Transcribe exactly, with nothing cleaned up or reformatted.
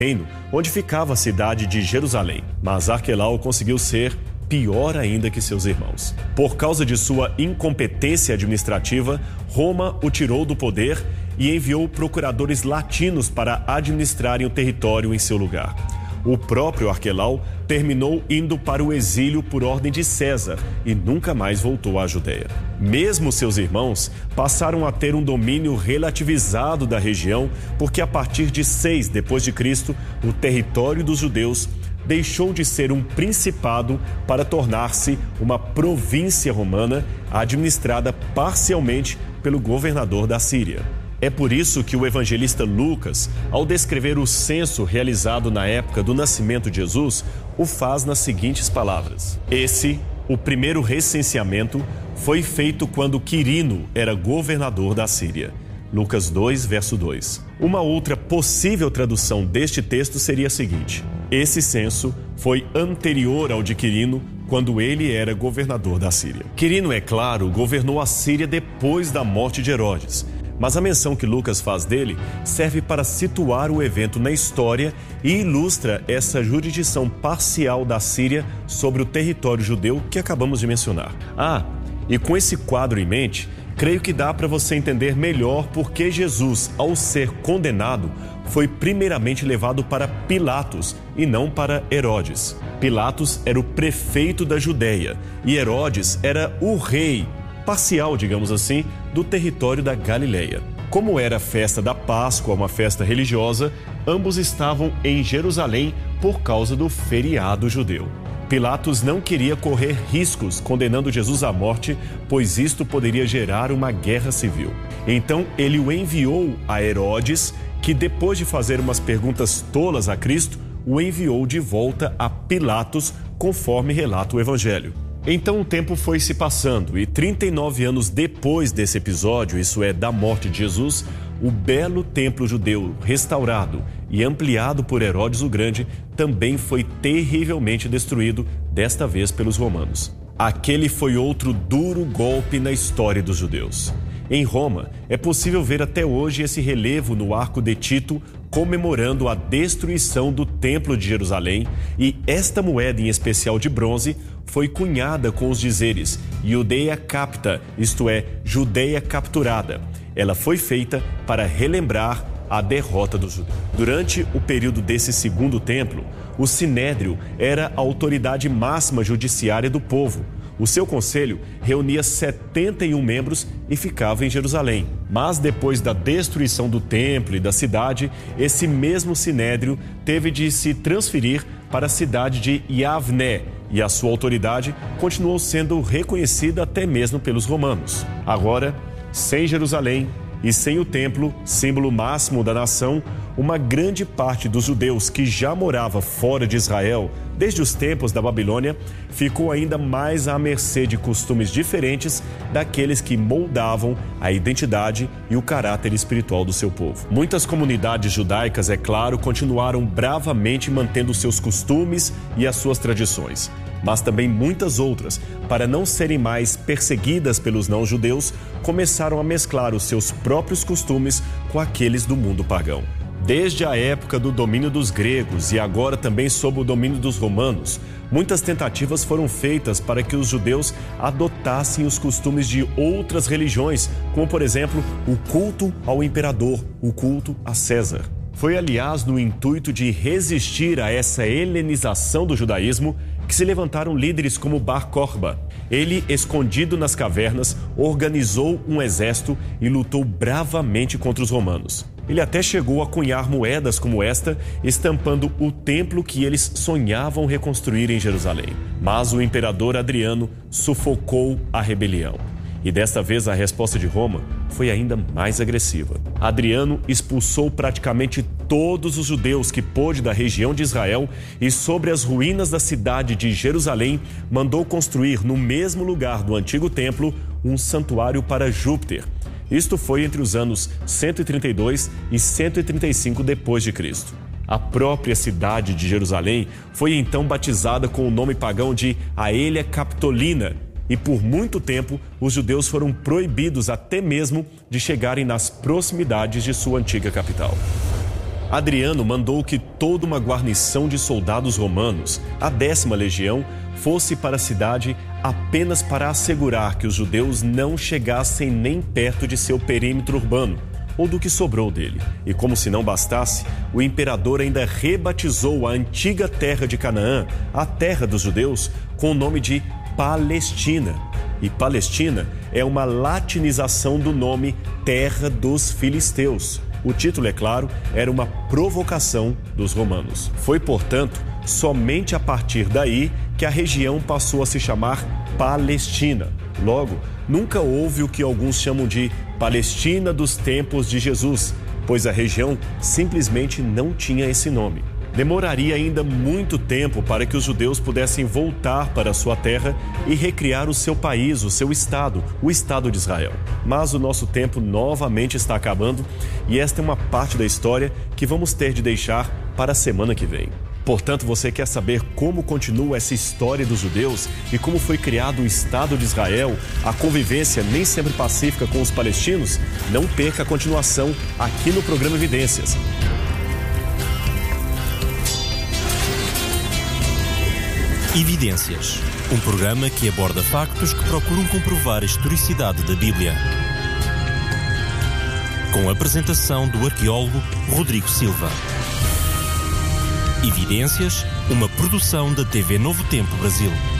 reino, onde ficava a cidade de Jerusalém. Mas Arquelau conseguiu ser pior ainda que seus irmãos. Por causa de sua incompetência administrativa, Roma o tirou do poder e enviou procuradores latinos para administrarem o território em seu lugar. O próprio Arquelau terminou indo para o exílio por ordem de César e nunca mais voltou à Judéia. Mesmo seus irmãos passaram a ter um domínio relativizado da região, porque a partir de seis depois de Cristo, o território dos judeus deixou de ser um principado para tornar-se uma província romana administrada parcialmente pelo governador da Síria. É por isso que o evangelista Lucas, ao descrever o censo realizado na época do nascimento de Jesus, o faz nas seguintes palavras: Esse, o primeiro recenseamento, foi feito quando Quirino era governador da Síria. Lucas dois, verso dois. Uma outra possível tradução deste texto seria a seguinte: Esse censo foi anterior ao de Quirino, quando ele era governador da Síria. Quirino, é claro, governou a Síria depois da morte de Herodes. Mas a menção que Lucas faz dele serve para situar o evento na história e ilustra essa jurisdição parcial da Síria sobre o território judeu que acabamos de mencionar. Ah, e com esse quadro em mente, creio que dá para você entender melhor por que Jesus, ao ser condenado, foi primeiramente levado para Pilatos e não para Herodes. Pilatos era o prefeito da Judéia e Herodes era o rei parcial, digamos assim, do território da Galileia. Como era a festa da Páscoa, uma festa religiosa, ambos estavam em Jerusalém por causa do feriado judeu. Pilatos não queria correr riscos condenando Jesus à morte, pois isto poderia gerar uma guerra civil. Então ele o enviou a Herodes, que depois de fazer umas perguntas tolas a Cristo, o enviou de volta a Pilatos, conforme relata o Evangelho. Então o tempo foi se passando e trinta e nove anos depois desse episódio, isso é, da morte de Jesus, o belo templo judeu restaurado e ampliado por Herodes o Grande também foi terrivelmente destruído, desta vez pelos romanos. Aquele foi outro duro golpe na história dos judeus. Em Roma, é possível ver até hoje esse relevo no Arco de Tito comemorando a destruição do Templo de Jerusalém, e esta moeda em especial de bronze foi cunhada com os dizeres Iudeia capta, isto é, Judeia capturada. Ela foi feita para relembrar a derrota dos judeus. Durante o período desse segundo templo, o Sinédrio era a autoridade máxima judiciária do povo. O seu conselho reunia setenta e um membros e ficava em Jerusalém. Mas depois da destruição do templo e da cidade, esse mesmo Sinédrio teve de se transferir para a cidade de Yavné, e a sua autoridade continuou sendo reconhecida até mesmo pelos romanos. Agora, sem Jerusalém e sem o templo, símbolo máximo da nação, uma grande parte dos judeus que já morava fora de Israel desde os tempos da Babilônia ficou ainda mais à mercê de costumes diferentes daqueles que moldavam a identidade e o caráter espiritual do seu povo. Muitas comunidades judaicas, é claro, continuaram bravamente mantendo seus costumes e as suas tradições. Mas também muitas outras, para não serem mais perseguidas pelos não-judeus, começaram a mesclar os seus próprios costumes com aqueles do mundo pagão. Desde a época do domínio dos gregos e agora também sob o domínio dos romanos, muitas tentativas foram feitas para que os judeus adotassem os costumes de outras religiões, como por exemplo o culto ao imperador, o culto a César. Foi, aliás, no intuito de resistir a essa helenização do judaísmo que se levantaram líderes como Bar Corba. Ele, escondido nas cavernas, organizou um exército e lutou bravamente contra os romanos. Ele até chegou a cunhar moedas como esta, estampando o templo que eles sonhavam reconstruir em Jerusalém. Mas o imperador Adriano sufocou a rebelião. E desta vez a resposta de Roma foi ainda mais agressiva. Adriano expulsou praticamente todos os judeus que pôde da região de Israel e sobre as ruínas da cidade de Jerusalém mandou construir no mesmo lugar do antigo templo um santuário para Júpiter. Isto foi entre os anos cento e trinta e dois e cento e trinta e cinco depois de Cristo. A própria cidade de Jerusalém foi então batizada com o nome pagão de Aelia Capitolina, e por muito tempo os judeus foram proibidos até mesmo de chegarem nas proximidades de sua antiga capital. Adriano mandou que toda uma guarnição de soldados romanos, a décima legião, fosse para a cidade apenas para assegurar que os judeus não chegassem nem perto de seu perímetro urbano, ou do que sobrou dele. E como se não bastasse, o imperador ainda rebatizou a antiga terra de Canaã, a terra dos judeus, com o nome de Palestina. E Palestina é uma latinização do nome Terra dos Filisteus. O título, é claro, era uma provocação dos romanos. Foi, portanto, somente a partir daí que a região passou a se chamar Palestina. Logo, nunca houve o que alguns chamam de Palestina dos tempos de Jesus, pois a região simplesmente não tinha esse nome. Demoraria ainda muito tempo para que os judeus pudessem voltar para sua terra e recriar o seu país, o seu estado, o Estado de Israel. Mas o nosso tempo novamente está acabando e esta é uma parte da história que vamos ter de deixar para a semana que vem. Portanto, você quer saber como continua essa história dos judeus e como foi criado o Estado de Israel, a convivência nem sempre pacífica com os palestinos? Não perca a continuação aqui no programa Evidências. Evidências, um programa que aborda factos que procuram comprovar a historicidade da Bíblia. Com a apresentação do arqueólogo Rodrigo Silva. Evidências, uma produção da T V Novo Tempo Brasil.